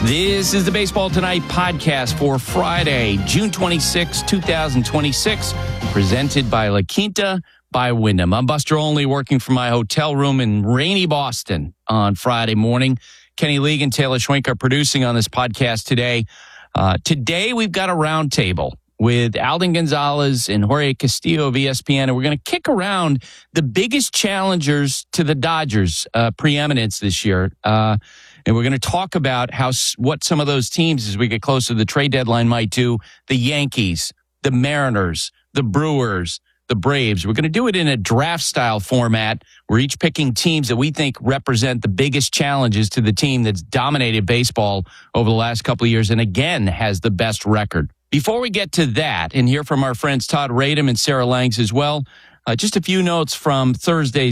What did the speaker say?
This is the Baseball Tonight podcast for Friday, June 26, 2026, presented by La Quinta by Wyndham. I'm Buster Olney, working from my hotel room in rainy Boston on Friday morning. Kenny League and Taylor Schwenk are producing on this podcast today. Today, we've got a roundtable with Alden Gonzalez and Jorge Castillo of ESPN, and we're going to kick around the biggest challengers to the Dodgers' preeminence this year. And we're going to talk about what some of those teams, as we get closer to the trade deadline, might do. The Yankees, the Mariners, the Brewers, the Braves. We're going to do it in a draft-style format. We're each picking teams that we think represent the biggest challenges to the team that's dominated baseball over the last couple of years and, again, has the best record. Before we get to that and hear from our friends Todd Radom and Sarah Langs as well, just a few notes from Thursday's